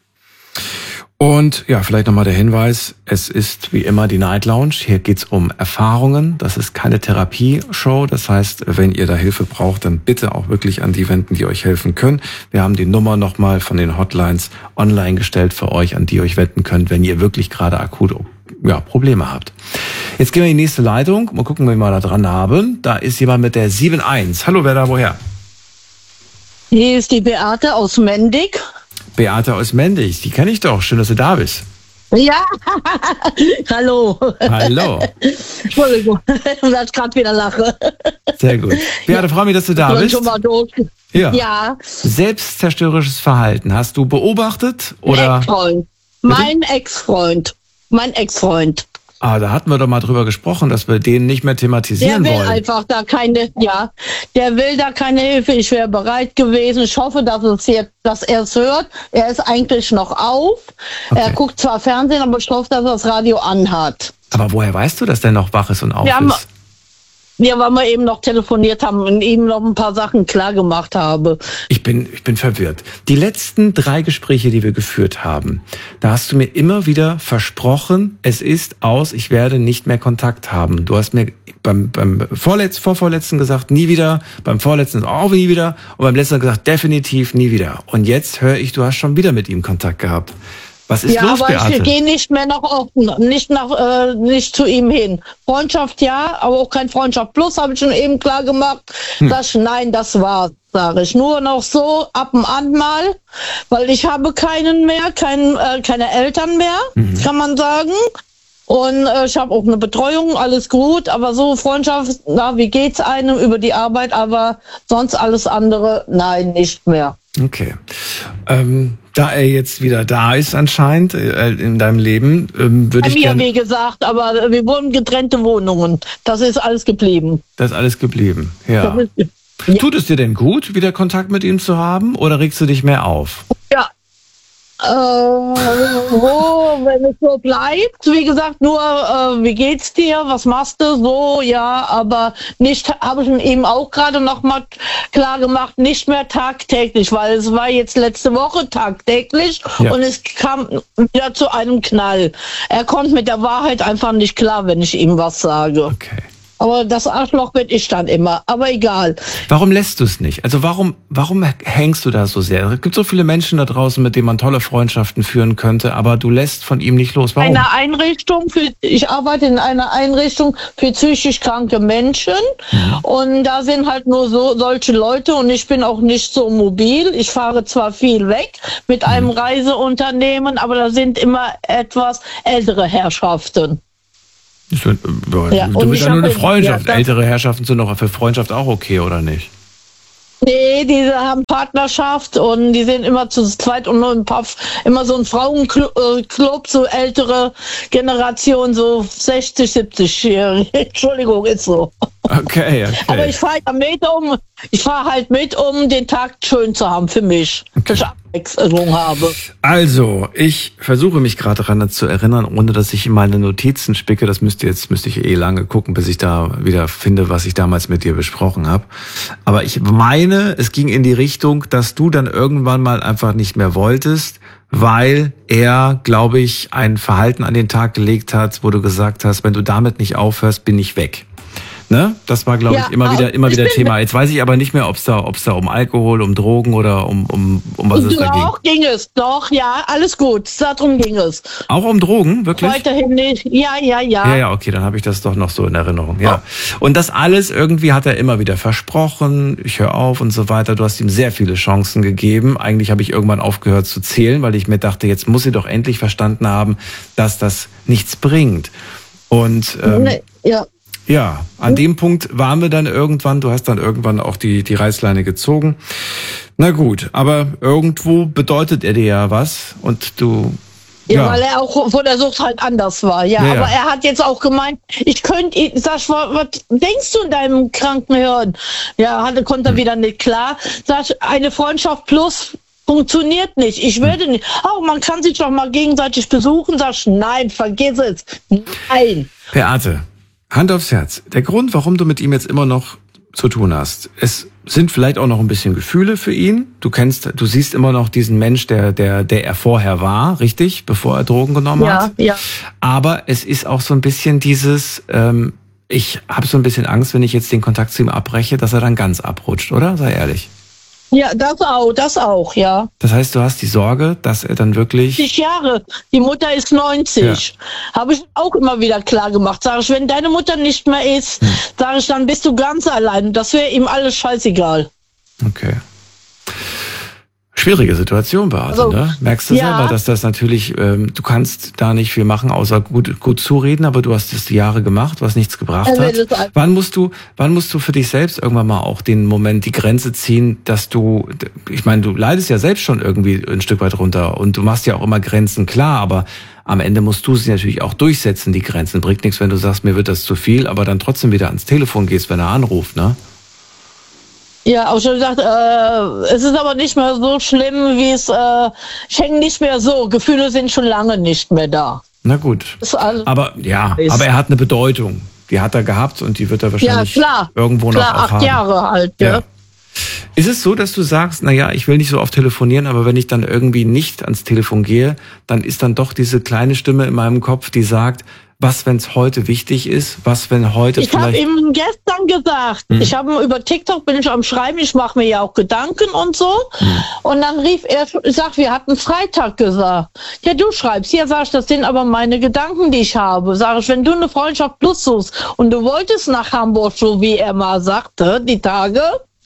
Und ja, vielleicht nochmal der Hinweis, es ist wie immer die Night Lounge. Hier geht's um Erfahrungen. Das ist keine Therapieshow. Das heißt, wenn ihr da Hilfe braucht, dann bitte auch wirklich an die wenden, die euch helfen können. Wir haben die Nummer nochmal von den Hotlines online gestellt für euch, an die ihr euch wenden könnt, wenn ihr wirklich gerade akut ja, Probleme habt. Jetzt gehen wir in die nächste Leitung. Mal gucken, wen wir da dran haben. Da ist jemand mit der sieben eins. Hallo, wer da woher? Hier ist die Beate aus Mendig. Beate aus Mendig, die kenne ich doch. Schön, dass du da bist. Ja, hallo. Hallo. Entschuldigung, ich werde gerade wieder lachen. Sehr gut. Beate, freue mich, dass du da ich bist. Schon mal durch. Ja. ja. Selbstzerstörerisches Verhalten, hast du beobachtet? Oder? Ex-Freund. Mein Ex-Freund. Mein Ex-Freund. Ah, da hatten wir doch mal drüber gesprochen, dass wir den nicht mehr thematisieren Der will wollen. einfach da keine, ja, der will da keine Hilfe. Ich wäre bereit gewesen. Ich hoffe, dass es jetzt, dass er es hört. Er ist eigentlich noch auf. Okay. Er guckt zwar Fernsehen, aber ich hoffe, dass er das Radio anhat. Aber woher weißt du, dass der noch wach ist und auf Wir haben- ist? Ja, weil wir eben noch telefoniert haben und ihm noch ein paar Sachen klar gemacht habe. Ich bin, ich bin verwirrt. Die letzten drei Gespräche, die wir geführt haben, da hast du mir immer wieder versprochen, es ist aus, ich werde nicht mehr Kontakt haben. Du hast mir beim, beim Vorletz, Vorvorletzten gesagt, nie wieder, beim Vorletzten auch nie wieder und beim Letzten gesagt, definitiv nie wieder. Und jetzt höre ich, du hast schon wieder mit ihm Kontakt gehabt. Was ist ja, los, aber Beate? ich gehe nicht mehr nach offen, nicht nach, äh, nicht zu ihm hin. Freundschaft ja, aber auch kein Freundschaft plus, habe ich schon eben klar gemacht. Hm. Sag ich, nein, das war's, sage ich. Nur noch so ab und an mal, weil ich habe keinen mehr, kein, äh, keine Eltern mehr, mhm. kann man sagen. Und äh, ich habe auch eine Betreuung, alles gut, aber so Freundschaft, na, wie geht's einem über die Arbeit, aber sonst alles andere, nein, nicht mehr. Okay. Ähm, da er jetzt wieder da ist anscheinend äh, in deinem Leben, ähm, würde Bei ich mir, gerne... wie gesagt, aber wir wurden getrennte Wohnungen. Das ist alles geblieben. Das ist alles geblieben, ja. Das ist, ja. Tut es dir denn gut, wieder Kontakt mit ihm zu haben, oder regst du dich mehr auf? Ja. Äh, wo, wenn es so bleibt, wie gesagt, nur, äh, wie geht's dir, was machst du, so, ja, aber nicht, habe ich ihm auch gerade noch mal klar gemacht, nicht mehr tagtäglich, weil es war jetzt letzte Woche tagtäglich Ja. und es kam wieder zu einem Knall. Er kommt mit der Wahrheit einfach nicht klar, wenn ich ihm was sage. Okay. Aber das Arschloch bin ich dann immer, aber egal. Warum lässt du es nicht? Also warum, warum hängst du da so sehr? Es gibt so viele Menschen da draußen, mit denen man tolle Freundschaften führen könnte, aber du lässt von ihm nicht los. Warum? Eine Einrichtung für, ich arbeite in einer Einrichtung für psychisch kranke Menschen Mhm. und da sind halt nur so solche Leute und ich bin auch nicht so mobil. Ich fahre zwar viel weg mit einem Mhm. Reiseunternehmen, aber da sind immer etwas ältere Herrschaften. Ich find, äh, Ja, du und bist ich ja nur hab- eine Freundschaft. ja, das- Ältere Herrschaften sind doch für Freundschaft auch okay, oder nicht? Nee, die haben Partnerschaft und die sind immer zu zweit und nur ein paar, immer so ein Frauenclub, so ältere Generation, so sechzig, siebzig-Jährige. Entschuldigung, ist so. Okay, okay. Aber ich fahre ja mit, um, ich fahre halt mit, um den Tag schön zu haben für mich, dass ich Abwechslung habe. Also, ich versuche mich gerade daran zu erinnern, ohne dass ich in meine Notizen spicke. Das müsste jetzt müsste ich eh lange gucken, bis ich da wieder finde, was ich damals mit dir besprochen habe. Aber ich meine, es ging in die Richtung, dass du dann irgendwann mal einfach nicht mehr wolltest, weil er, glaube ich, ein Verhalten an den Tag gelegt hat, wo du gesagt hast, wenn du damit nicht aufhörst, bin ich weg. Ne? Das war, glaube Ja, ich, immer wieder, immer ich wieder bin- Thema. Jetzt weiß ich aber nicht mehr, ob es da, ob es da um Alkohol, um Drogen oder um, um, um was es da ging. Doch, ging es, doch, ja, alles gut, darum ging es. Auch um Drogen, wirklich? Weiterhin nicht, ja, ja, ja. Ja, ja, okay, dann habe ich das doch noch so in Erinnerung. Ja. Und das alles irgendwie hat er immer wieder versprochen, ich höre auf und so weiter. Du hast ihm sehr viele Chancen gegeben. Eigentlich habe ich irgendwann aufgehört zu zählen, weil ich mir dachte, jetzt muss sie doch endlich verstanden haben, dass das nichts bringt. Und ähm, Nee, ja. ja, an dem Punkt waren wir dann irgendwann. Du hast dann irgendwann auch die, die Reißleine gezogen. Na gut, aber irgendwo bedeutet er dir ja was und du... Ja, weil er auch von der Sucht halt anders war. Ja, Ja, ja. aber er hat jetzt auch gemeint, ich könnte, ihn- sag ich, was, was denkst du in deinem kranken Hirn? Ja, hatte, konnte er wieder nicht klar. Sag ich, eine Freundschaft plus funktioniert nicht. Ich würde nicht. Oh, man kann sich doch mal gegenseitig besuchen. Sag ich, nein, vergiss es. Nein. Beate, Hand aufs Herz. Der Grund, warum du mit ihm jetzt immer noch zu tun hast, es sind vielleicht auch noch ein bisschen Gefühle für ihn. Du kennst, du siehst immer noch diesen Mensch, der, der, der er vorher war, richtig, bevor er Drogen genommen Ja, hat. ja. Aber es ist auch so ein bisschen dieses, ähm, ich habe so ein bisschen Angst, wenn ich jetzt den Kontakt zu ihm abbreche, dass er dann ganz abrutscht, oder? Sei ehrlich. Ja, das auch, das auch, ja. Das heißt, du hast die Sorge, dass er dann wirklich... neunzig Jahre. Die Mutter ist neunzig. Habe ich auch immer wieder klar gemacht. Sag ich, wenn deine Mutter nicht mehr ist, Hm. sag ich, dann bist du ganz allein. Das wäre ihm alles scheißegal. Okay. Schwierige Situation, Beate, Also, ne? Merkst du ja. selber, dass das natürlich, ähm, du kannst da nicht viel machen, außer gut, gut zureden, aber du hast das die Jahre gemacht, was nichts gebracht Also, hat. das ist- Wann musst du, wann musst du für dich selbst irgendwann mal auch den Moment, die Grenze ziehen, dass du, ich meine, du leidest ja selbst schon irgendwie ein Stück weit runter und du machst ja auch immer Grenzen klar, aber am Ende musst du sie natürlich auch durchsetzen, die Grenzen. Bringt nichts, wenn du sagst, mir wird das zu viel, aber dann trotzdem wieder ans Telefon gehst, wenn er anruft, ne? Ja, auch schon gesagt, äh, es ist aber nicht mehr so schlimm, wie es, äh, ich hänge nicht mehr so. Gefühle sind schon lange nicht mehr da. Na gut. Ist alles Aber ja, ist- aber er hat eine Bedeutung. Die hat er gehabt und die wird er Ja, wahrscheinlich klar. irgendwo Klar, noch auch acht haben. Jahre alt, ja. Ja. Ist es so, dass du sagst, na ja, ich will nicht so oft telefonieren, aber wenn ich dann irgendwie nicht ans Telefon gehe, dann ist dann doch diese kleine Stimme in meinem Kopf, die sagt, was, wenn es heute wichtig ist, was, wenn heute Ich habe vielleicht... ihm gestern gesagt, Hm. ich habe über TikTok, bin ich am Schreiben, ich mache mir ja auch Gedanken und so. Hm. Und dann rief er, ich sag, wir hatten Freitag gesagt. Ja, du schreibst. Ja, sag ich, das sind aber meine Gedanken, die ich habe. Sag ich, wenn du eine Freundschaft plus suchst und du wolltest nach Hamburg, so wie er mal sagte, die Tage,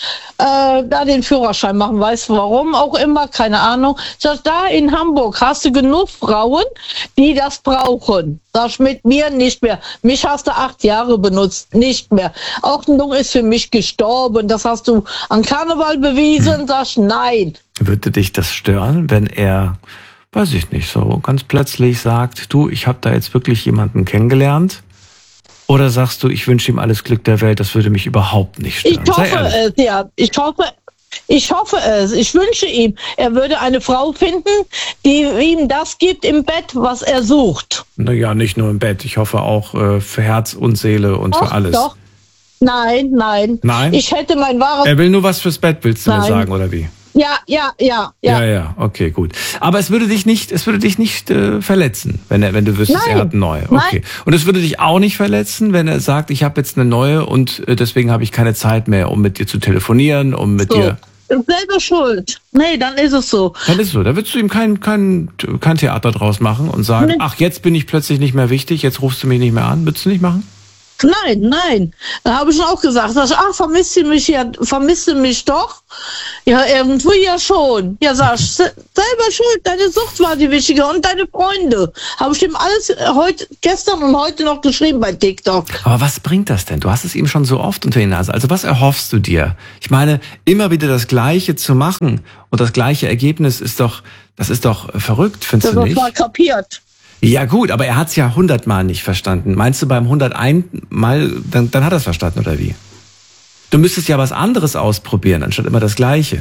äh, da den Führerschein machen, weißt du warum auch immer, keine Ahnung. Sag ich, da in Hamburg hast du genug Frauen, die das brauchen. Sag ich, mit mir nicht mehr. Mich hast du acht Jahre benutzt, nicht mehr. Ordnung ist für mich gestorben. Das hast du an Karneval bewiesen. Sag ich, nein. Würde dich das stören, wenn er, weiß ich nicht, so ganz plötzlich sagt, du, ich habe da jetzt wirklich jemanden kennengelernt? Oder sagst du, ich wünsche ihm alles Glück der Welt, das würde mich überhaupt nicht stören? Ich Sei hoffe ehrlich. es, ja. Ich hoffe, ich hoffe es. Ich wünsche ihm, er würde eine Frau finden, die ihm das gibt im Bett, was er sucht. Naja, nicht nur im Bett. Ich hoffe auch äh, für Herz und Seele und Doch, für alles. Doch. Nein, nein. Nein? Ich hätte mein wahres... Er will nur was fürs Bett, willst du mir Nein. sagen, oder wie? Ja, ja, ja, ja. Ja, ja, okay, gut. Aber es würde dich nicht, es würde dich nicht äh, verletzen, wenn er, wenn du wüsstest, Nein. er hat eine neue. Nein. Okay. Und es würde dich auch nicht verletzen, wenn er sagt, ich habe jetzt eine neue und äh, deswegen habe ich keine Zeit mehr, um mit dir zu telefonieren, um mit So. dir. Selber schuld. Nee, dann ist es so. Dann ist es so. Da würdest du ihm kein, kein, kein Theater draus machen und sagen, Nee. ach, jetzt bin ich plötzlich nicht mehr wichtig, jetzt rufst du mich nicht mehr an. Würdest du nicht machen? Nein, nein. Da habe ich schon auch gesagt, sag ich, ach, vermisst du mich ja, vermisst du mich doch? Ja, irgendwie ja schon. Ja, sag ich, se- selber schuld, deine Sucht war die wichtige und deine Freunde. Habe ich ihm alles äh, heute, gestern und heute noch geschrieben bei TikTok. Aber was bringt das denn? Du hast es ihm schon so oft unter die Nase. Also was erhoffst du dir? Ich meine, immer wieder das Gleiche zu machen und das gleiche Ergebnis ist doch, das ist doch äh, verrückt, findest Das du war nicht? mal kapiert. Ja gut, aber er hat es ja hundertmal nicht verstanden. Meinst du beim hunderteins Mal, dann, dann hat er es verstanden, oder wie? Du müsstest ja was anderes ausprobieren, anstatt immer das Gleiche.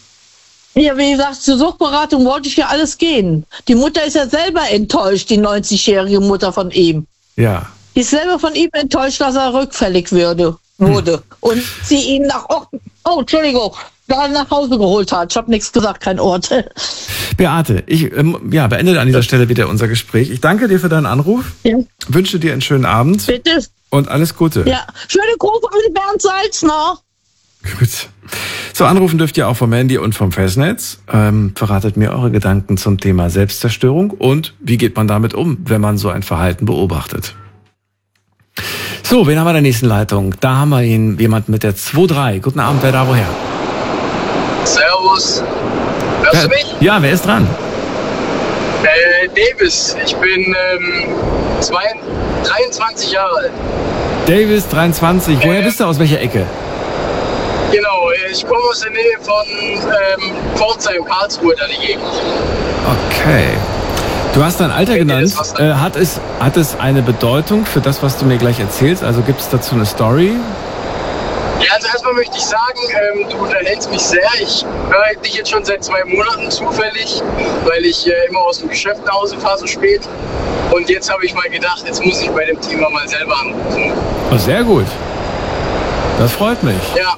Ja, wie gesagt, zur Suchtberatung wollte ich ja alles gehen. Die Mutter ist ja selber enttäuscht, die neunzigjährige Mutter von ihm. Ja. Die ist selber von ihm enttäuscht, dass er rückfällig würde, wurde. Hm. Und sie ihn nach, oh, oh Entschuldigung, da nach Hause geholt hat. Ich habe nichts gesagt, kein Ort. Beate, ich ähm, ja, beende an dieser Stelle wieder unser Gespräch. Ich danke dir für deinen Anruf, Ja, wünsche dir einen schönen Abend bitte. und alles Gute. Ja, schöne Gruppe an Bernd Salzner. Gut. So, anrufen dürft ihr auch vom Handy und vom Festnetz. Ähm, verratet mir eure Gedanken zum Thema Selbstzerstörung und wie geht man damit um, wenn man so ein Verhalten beobachtet. So, wen haben wir in der nächsten Leitung? Da haben wir ihn, jemand mit der zwei drei. Guten Abend, wer da woher? Servus. Hörst Ja, du mich? ja, wer ist dran? Äh, Davis. Ich bin ähm, zwei, dreiundzwanzig Jahre alt. Davis, dreiundzwanzig. Woher bist du? Aus welcher Ecke? Genau, ich komme aus der Nähe von ähm, Pforzheim, Karlsruhe, da die Gegend. Okay. Du hast dein Alter Kennt ihr genannt. das, was- Äh, hat, es, hat es eine Bedeutung für das, was du mir gleich erzählst? Also gibt es dazu eine Story? Ja, also erstmal möchte ich sagen, ähm, du unterhältst mich sehr. Ich höre dich jetzt schon seit zwei Monaten zufällig, weil ich äh, immer aus dem Geschäft nach Hause fahre so spät. Und jetzt habe ich mal gedacht, jetzt muss ich bei dem Thema mal selber anrufen. Oh, sehr gut. Das freut mich. Ja.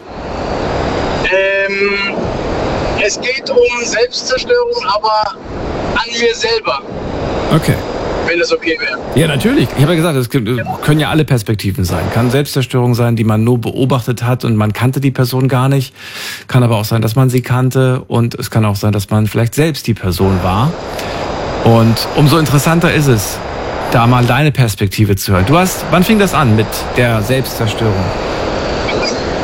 Ähm, es geht um Selbstzerstörung, aber an mir selber, Okay. wenn das okay wäre. Ja, natürlich. Ich habe ja gesagt, es gibt- können ja alle Perspektiven sein. Kann Selbstzerstörung sein, die man nur beobachtet hat und man kannte die Person gar nicht. Kann aber auch sein, dass man sie kannte und es kann auch sein, dass man vielleicht selbst die Person war. Und umso interessanter ist es, da mal deine Perspektive zu hören. Du hast, wann fing das an mit der Selbstzerstörung? Ja, okay.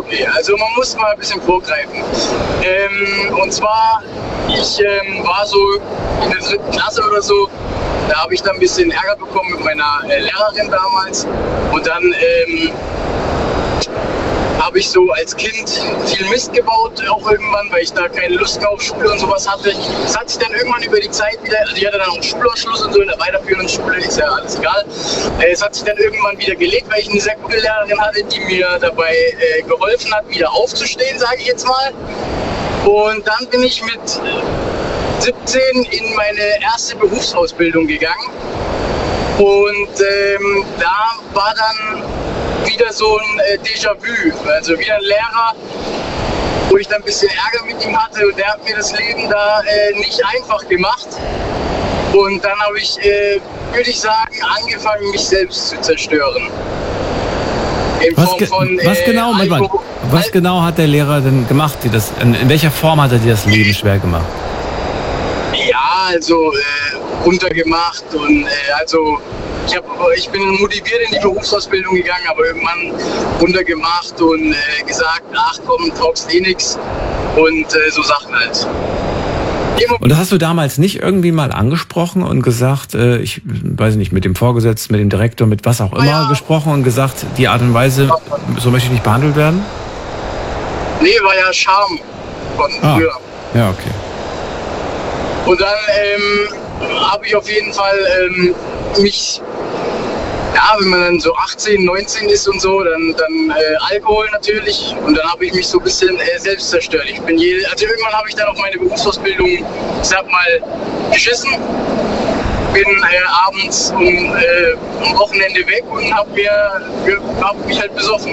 nee. Also man muss mal ein bisschen vorgreifen. Ähm, und zwar, ich ähm, war so in der dritten Klasse oder so, da habe ich dann ein bisschen Ärger bekommen mit meiner äh, Lehrerin damals. Und dann ähm, habe ich so als Kind viel Mist gebaut, auch irgendwann, weil ich da keine Lust mehr auf Schule und sowas hatte. Das hat sich dann irgendwann über die Zeit wieder, also ich hatte dann auch einen Schulausschluss und so in der weiterführenden Schule, ist ja alles egal. Es hat sich dann irgendwann wieder gelegt, weil ich eine sehr gute Lehrerin hatte, die mir dabei äh, geholfen hat, wieder aufzustehen, sage ich jetzt mal. Und dann bin ich mit siebzehn in meine erste Berufsausbildung gegangen. Und ähm, da war dann wieder so ein äh, Déjà-vu, also wieder ein Lehrer, wo ich dann ein bisschen Ärger mit ihm hatte und der hat mir das Leben da äh, nicht einfach gemacht. Und dann habe ich, äh, würde ich sagen, angefangen, mich selbst zu zerstören. In was, Form ge von, äh, was, genau, Alkohol was genau hat der Lehrer denn gemacht? Die das, in, in welcher Form hat er dir das Leben schwer gemacht? Ja, also äh, runtergemacht und äh, also ich, hab, ich bin motiviert in die Berufsausbildung gegangen, aber irgendwann runtergemacht und äh, gesagt, ach komm, taugst eh nix und äh, so Sachen halt. Und das hast du damals nicht irgendwie mal angesprochen und gesagt, äh, ich weiß nicht, mit dem Vorgesetzten, mit dem Direktor, mit was auch immer ja. gesprochen und gesagt, die Art und Weise, so möchte ich nicht behandelt werden? Nee, war ja Charme von ah. früher. Ja, okay. Und dann ähm, habe ich auf jeden Fall ähm, mich, ja, wenn man dann so achtzehn, neunzehn ist und so, dann, dann äh, Alkohol natürlich. Und dann habe ich mich so ein bisschen äh, selbst zerstört. Ich bin je, also irgendwann habe ich dann auch meine Berufsausbildung, ich sag mal, geschissen. Bin äh, abends um, äh, am Wochenende weg und habe mir, hab mich halt besoffen.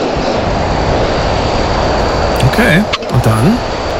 Okay, und dann?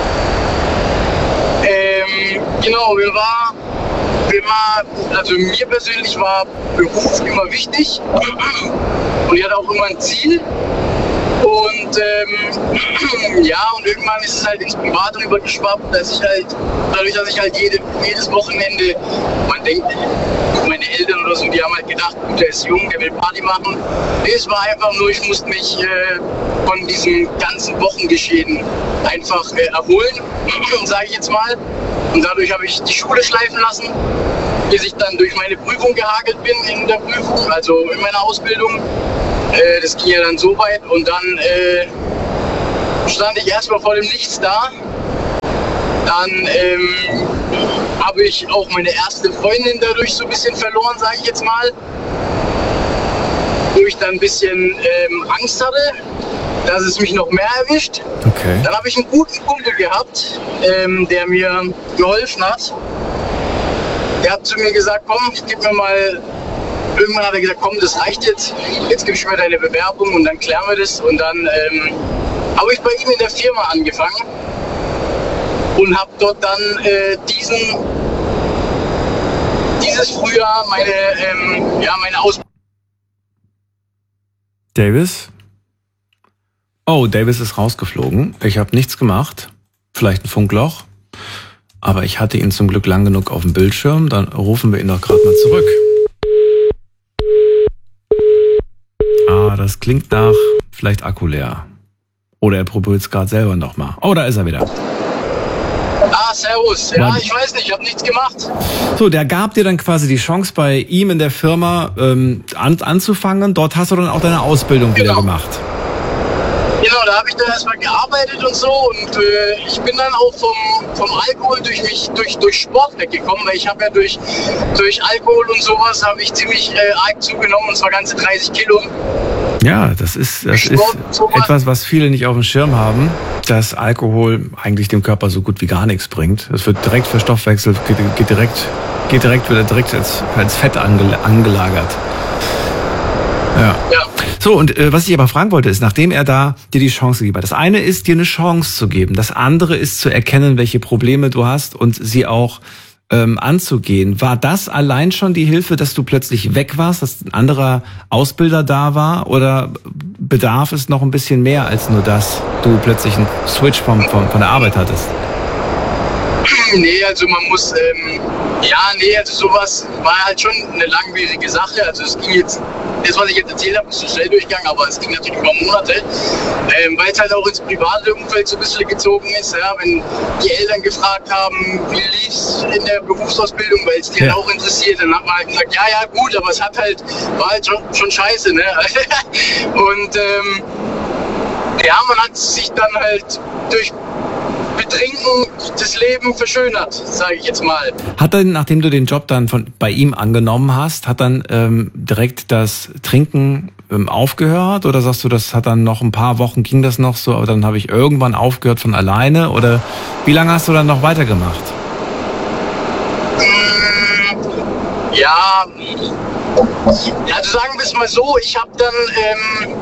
Ähm, genau, mir war, mir war, also mir persönlich war Beruf immer wichtig und ich hatte auch immer ein Ziel. Und ähm, ja, und irgendwann ist es halt ins Private rübergeschwappt, dass ich halt, dadurch, dass ich halt jede, jedes Wochenende, man denkt, meine Eltern oder so, die haben halt gedacht, gut, der ist jung, der will Party machen. Nee, es war einfach nur, ich musste mich äh, von diesem ganzen Wochengeschehen einfach äh, erholen, sage ich jetzt mal. Und dadurch habe ich die Schule schleifen lassen, bis ich dann durch meine Prüfung gehagelt bin in der Prüfung, also in meiner Ausbildung. Äh, das ging ja dann so weit und dann äh, stand ich erstmal vor dem Nichts da. Dann ähm, habe ich auch meine erste Freundin dadurch so ein bisschen verloren, sage ich jetzt mal. Wo ich dann ein bisschen ähm, Angst hatte, dass es mich noch mehr erwischt. Okay. Dann habe ich einen guten Kumpel gehabt, ähm, der mir geholfen hat. Der hat zu mir gesagt, komm, gib mir mal... Irgendwann hat er gesagt, komm, das reicht jetzt, jetzt gib ich mir deine Bewerbung und dann klären wir das. Und dann ähm, habe ich bei ihm in der Firma angefangen und habe dort dann äh, diesen, dieses Frühjahr meine, ähm, ja, meine Ausbildung. Davis? Oh, Davis ist rausgeflogen. Ich habe nichts gemacht. Vielleicht ein Funkloch. Aber ich hatte ihn zum Glück lang genug auf dem Bildschirm. Dann rufen wir ihn doch gerade mal zurück. Ah, das klingt nach vielleicht Akku leer. Oder er probiert es gerade selber nochmal. Oh, da ist er wieder. Ah, servus. Ja, ich weiß nicht, ich habe nichts gemacht. So, der gab dir dann quasi die Chance, bei ihm in der Firma ähm, an, anzufangen. Dort hast du dann auch deine Ausbildung genau. wieder gemacht. Genau, da habe ich dann erstmal gearbeitet und so und äh, ich bin dann auch vom, vom Alkohol durch mich, durch, durch Sport weggekommen, weil ich habe ja durch, durch Alkohol und sowas habe ich ziemlich äh, arg zugenommen und zwar ganze dreißig Kilo. Ja, das ist, das ist etwas, was viele nicht auf dem Schirm haben, dass Alkohol eigentlich dem Körper so gut wie gar nichts bringt. Es wird direkt verstoffwechselt, geht, geht direkt, geht direkt wieder direkt als, als Fett ange, angelagert. Ja. ja. So, und äh, was ich aber fragen wollte, ist, nachdem er da dir die Chance gegeben hat, das eine ist, dir eine Chance zu geben, das andere ist zu erkennen, welche Probleme du hast und sie auch ähm, anzugehen. War das allein schon die Hilfe, dass du plötzlich weg warst, dass ein anderer Ausbilder da war, oder bedarf es noch ein bisschen mehr als nur das, du plötzlich einen Switch vom, vom, von der Arbeit hattest? Nee, also man muss, ähm, ja, nee, also sowas war halt schon eine langwierige Sache. Also es ging jetzt das, was ich jetzt erzählt habe, ist so schnell durchgegangen, aber es ging natürlich über Monate, ähm, weil es halt auch ins private Umfeld so ein bisschen gezogen ist, ja, wenn die Eltern gefragt haben, wie lief es in der Berufsausbildung, weil es die ja. halt auch interessiert, dann hat man halt gesagt, ja, ja, gut, aber es hat halt, war halt schon, schon scheiße, ne? Und ähm, ja, man hat sich dann halt durch Betrinken das Leben verschönert, sage ich jetzt mal. Hat dann, nachdem du den Job dann von bei ihm angenommen hast, hat dann ähm, direkt das Trinken ähm, aufgehört? Oder sagst du, das hat dann noch ein paar Wochen, ging das noch so, aber dann habe ich irgendwann aufgehört von alleine? Oder wie lange hast du dann noch weitergemacht? Ja, also sagen wir es mal so, ich habe dann... Ähm,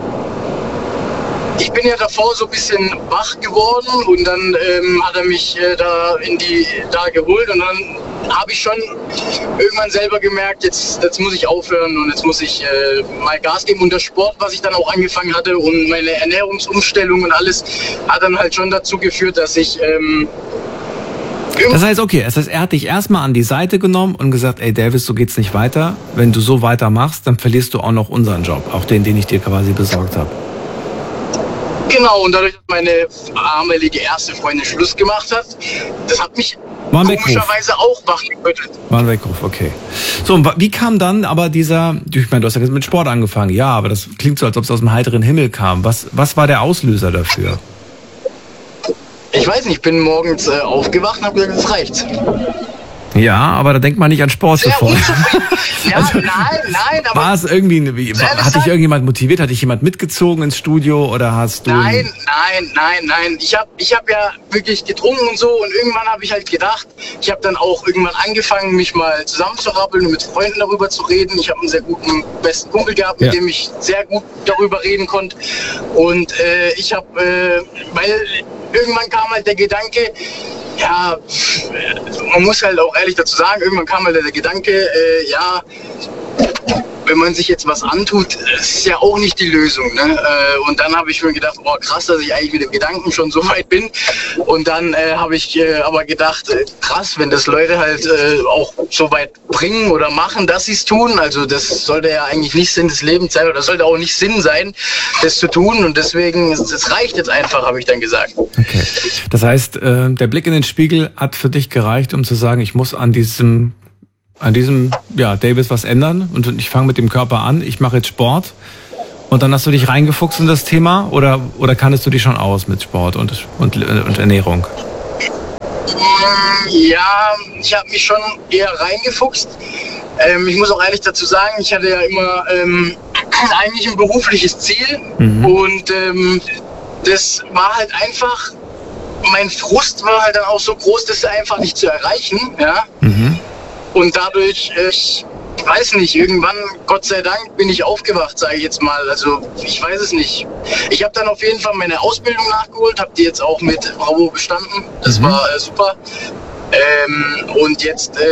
Ich bin ja davor so ein bisschen wach geworden und dann ähm, hat er mich äh, da in die da geholt und dann habe ich schon irgendwann selber gemerkt, jetzt, jetzt muss ich aufhören und jetzt muss ich äh, mal Gas geben. Und der Sport, was ich dann auch angefangen hatte und meine Ernährungsumstellung und alles, hat dann halt schon dazu geführt, dass ich... Ähm, das heißt, okay, das heißt, er hat dich erstmal an die Seite genommen und gesagt, ey Davis, so geht's nicht weiter. Wenn du so weitermachst, dann verlierst du auch noch unseren Job, auch den, den ich dir quasi besorgt habe. Genau, und dadurch, dass meine damalige erste Freundin Schluss gemacht hat, das hat mich War komischerweise auch wachgerüttelt. War ein Weckruf, okay. So, und wie kam dann aber dieser, ich meine, du hast ja mit Sport angefangen, ja, aber das klingt so, als ob es aus dem heiteren Himmel kam. Was, was war der Auslöser dafür? Ich weiß nicht, ich bin morgens äh, aufgewacht und habe gesagt, es reicht. Ja, aber da denkt man nicht an Sport Sehr sofort. Ja, also, nein, nein, aber... War es irgendwie, wie, hat dich irgendjemand motiviert, hat dich jemand mitgezogen ins Studio oder hast du... Nein, nein, nein, nein. Ich habe ich hab ja wirklich getrunken und so und irgendwann habe ich halt gedacht, ich habe dann auch irgendwann angefangen, mich mal zusammenzurappeln und mit Freunden darüber zu reden. Ich habe einen sehr guten, besten Kumpel gehabt, mit ja. dem ich sehr gut darüber reden konnte. Und äh, ich habe, äh, weil irgendwann kam halt der Gedanke, ja, man muss halt auch ehrlich dazu sagen, irgendwann kam halt der Gedanke, äh, ja, wenn man sich jetzt was antut, ist ja auch nicht die Lösung. Ne? Und dann habe ich mir gedacht, oh krass, dass ich eigentlich mit dem Gedanken schon so weit bin. Und dann äh, habe ich äh, aber gedacht, äh, krass, wenn das Leute halt äh, auch so weit bringen oder machen, dass sie es tun. Also das sollte ja eigentlich nicht Sinn des Lebens sein oder das sollte auch nicht Sinn sein, das zu tun. Und deswegen, es reicht jetzt einfach, habe ich dann gesagt. Okay. Das heißt, äh, der Blick in den Spiegel hat für dich gereicht, um zu sagen, ich muss an diesem an diesem, ja, Davis was ändern und ich fange mit dem Körper an, ich mache jetzt Sport und dann hast du dich reingefuchst in das Thema oder, oder kanntest du dich schon aus mit Sport und, und, und Ernährung? Ja, ich habe mich schon eher reingefuchst. Ähm, ich muss auch ehrlich dazu sagen, ich hatte ja immer ähm, eigentlich ein berufliches Ziel mhm. und ähm, das war halt einfach, mein Frust war halt dann auch so groß, das einfach nicht zu erreichen, ja. Mhm. Und dadurch, ich weiß nicht, irgendwann, Gott sei Dank, bin ich aufgewacht, sage ich jetzt mal. Also ich weiß es nicht. Ich habe dann auf jeden Fall meine Ausbildung nachgeholt, habe die jetzt auch mit Bravo bestanden. Das mhm. war äh, super. Ähm, und jetzt... Äh,